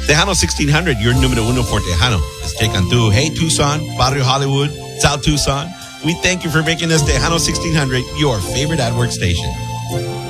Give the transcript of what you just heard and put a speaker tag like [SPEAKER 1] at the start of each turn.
[SPEAKER 1] Tejano 1600, your numero uno for Tejano. Let's take on through. Hey, Tucson, Barrio Hollywood, South Tucson. We thank you for making us Tejano 1600 your favorite at-work station.